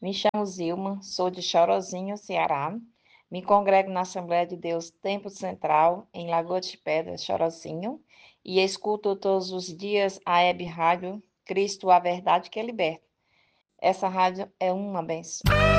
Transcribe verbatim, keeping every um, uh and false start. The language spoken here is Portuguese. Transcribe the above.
Me chamo Zilma, sou de Chorozinho, Ceará. Me congrego na Assembleia de Deus Tempo Central, em Lagoa de Pedras, Chorozinho, e escuto todos os dias a Web Rádio Cristo, a Verdade que Liberta. Essa rádio é uma benção.